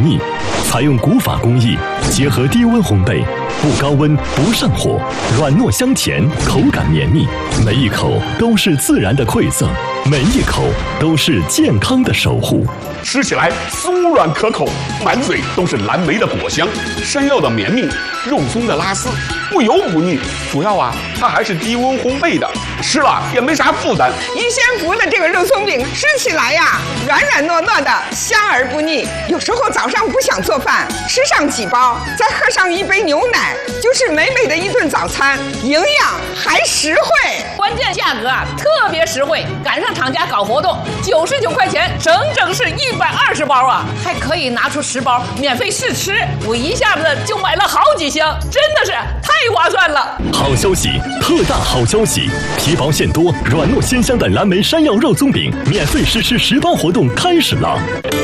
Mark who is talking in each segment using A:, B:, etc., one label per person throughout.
A: 腻。采用古法工艺，结合低温烘焙，不高温不上火，软糯香甜，口感绵密，每一口都是自然的馈赠，每一口都是健康的守护。
B: 吃起来酥软可口，满嘴都是蓝莓的果香，山药的绵密，肉松的拉丝，不油不腻。主要它还是低温烘焙的，吃了也没啥负担。
C: 一仙福的这个肉松饼吃起来软软糯糯的，香而不腻。有时候早上不想做饭，吃上几包，再喝上一杯牛奶，就是美美的一顿早餐，营养还实惠。
D: 关键价格特别实惠，赶上厂家搞活动，99块钱，整整是120包还可以拿出10包免费试吃。我一下子就买了好几箱，真的是太划算了。
A: 好消息，特大好消息！皮薄馅多、软糯鲜香的蓝莓山药肉松饼免费试吃10包活动开始了。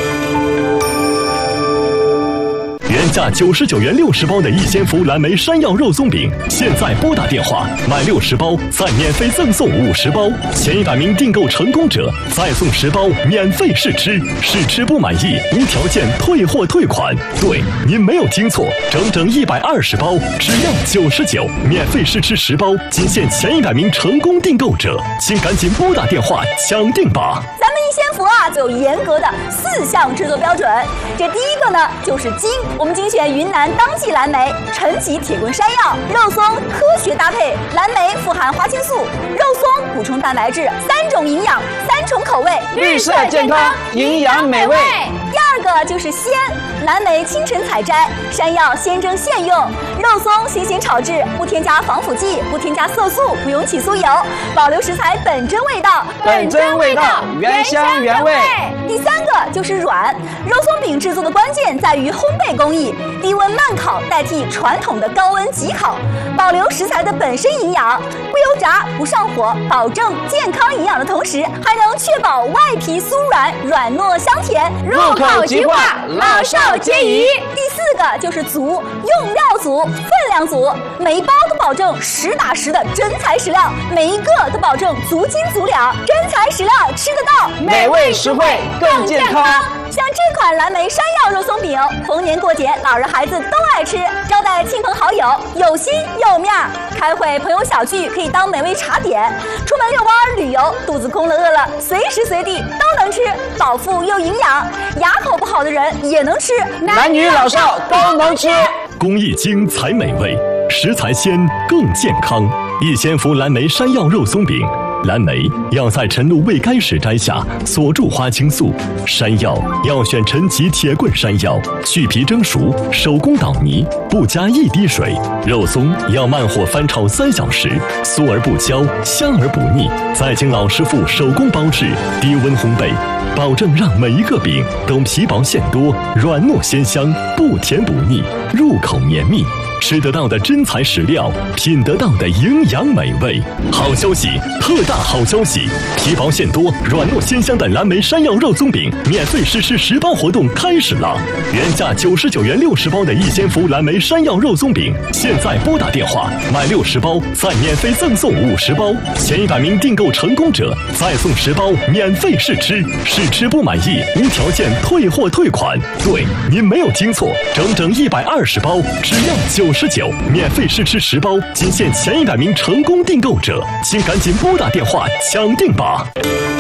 A: 原价99元60包的一仙福蓝莓山药肉松饼，现在拨打电话买60包，再免费赠送50包，前100名订购成功者再送10包免费试吃，试吃不满意无条件退货退款。对，您没有听错，整整120包，只要99，免费试吃10包，仅限前100名成功订购者，请赶紧拨打电话抢定吧。
E: 咱们一仙福就有严格的4项制作标准，这第一个呢就是精，我们精选云南当季蓝莓、陈皮铁棍山药、肉松科学搭配，蓝莓富含花青素，肉松补充蛋白质，3种营养，3重口味，
F: 绿色健康，营养美味。
E: 第二个就是鲜，蓝莓清晨采摘，山药现蒸现用，肉松新鲜炒制，不添加防腐剂，不添加色素，不用起酥油，保留食材本真味道，
F: 本真味道，原香原味。
E: 第三个就是软，肉松饼制作的关键在于烘焙工艺，低温慢烤代替传统的高温急烤，保留食材的本身营养，不油炸不上火，保证健康营养的同时，还能确保外皮酥软，软糯香甜，
F: 入口即化，老少皆宜。
E: 第4个就是足，用料足，分量足，每一包都保证实打实的真材实料，每一个都保证足斤足两，真材实料吃得到，
F: 美味实惠更健康。
E: 像这款蓝莓山药肉松饼，逢年过节老人孩子都爱吃，招待亲朋好友有心有面儿，开会朋友小聚可以当美味茶点，出门遛弯旅游肚子空了饿了，随时随地都能吃，饱腹又营养，牙口不好的人也能吃，
F: 男女老少都能吃。
A: 工艺精才美味，食材鲜更健康。一仙福蓝莓山药肉松饼，蓝莓要在晨露未开时摘下，锁住花青素；山药要选陈皮铁棍山药，去皮蒸熟，手工捣泥，不加1滴水；肉松要慢火翻炒3小时，酥而不焦，香而不腻，再经老师傅手工包制，低温烘焙，保证让每一个饼都皮薄馅多，软糯鲜香，不甜不腻，入口绵密。吃得到的真材实料，品得到的营养美味。好消息，特大好消息！皮薄馅多、软糯鲜香的蓝莓山药肉松饼免费试吃10包活动开始了。原价99元60包的一仙福蓝莓山药肉松饼，现在拨打电话买60包，再免费赠送50包，前100名订购成功者再送10包免费试吃，试吃不满意无条件退货退款。对，您没有听错，整整120包，只要99，免费试吃10包，仅限前100名成功订购者，请赶紧拨打电话抢定吧。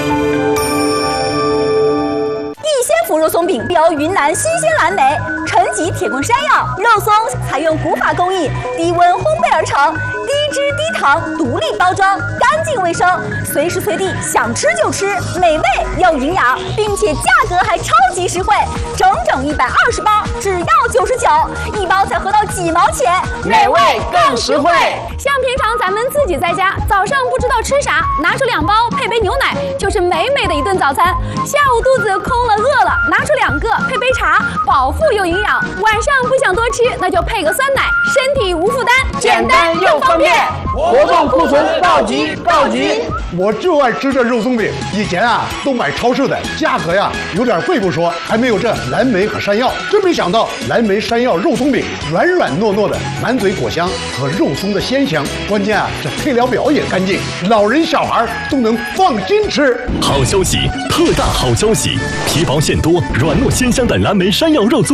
E: 一仙福肉松饼由云南新鲜蓝莓、陈皮铁棍山药、肉松采用古法工艺，低温烘焙而成，低脂低糖，独立包装，干净卫生，随时随地想吃就吃，美味又营养，并且价格还超级实惠，整整120包，只要99，一包才合到几毛钱，
F: 美味更实惠。
G: 像平常咱们自己在家，早上不知道吃啥，拿出2包配杯牛奶，就是美美的一顿早餐。下午肚子空了饿了，拿出2个配杯茶，饱腹又营养。晚上不想多吃，那就配个酸奶，身体无负担，
F: 简单又方便。活动库存告急告急！
H: 我就爱吃这肉松饼，以前都买超市的，价格有点贵不说，还没有这蓝莓和山药。真没想到蓝莓山药肉松饼软软糯糯的，满嘴果香和肉松的鲜香，关键这配料表也干净，老人小孩都能放心吃。
A: 好消息，特大好消息！皮薄馅多、软糯鲜香的蓝莓山药肉松